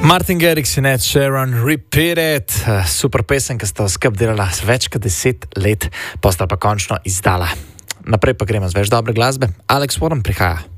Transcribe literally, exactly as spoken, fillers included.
Martin Garrix in Ed Sheeran, Repeat It, super pesem, ki sta skupaj delala več kot deset let, pa sta pa končno izdala. Naprej pa gremo z več dobre glasbe. Alex Warren prihaja.